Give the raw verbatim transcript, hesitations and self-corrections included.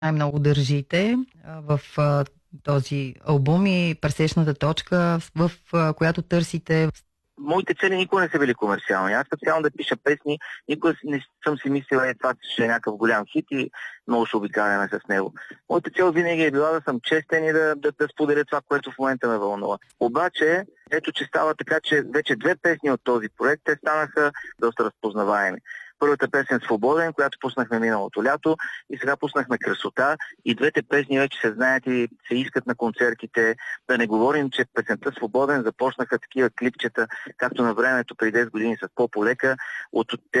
най-много държите а, в а, този албум и пресечната точка, в а, която търсите? Моите цели никога не са били комерциални. Аз специално да пиша песни, никога не съм си мислила, е това ще е някакъв голям хит и много ще обикаляме с него. Моята цел винаги е била да съм честен и да, да, да споделя това, което в момента ме вълнува. Обаче, ето че става така, че вече две песни от този проект, те станаха доста разпознаваеми. Първата песен "Свободен", която пуснахме миналото лято, и сега пуснахме "Красота", и двете песни вече се знаят и се искат на концертите. Да не говорим, че песента "Свободен" започнаха такива клипчета, както на времето преди десет години с Пополека, от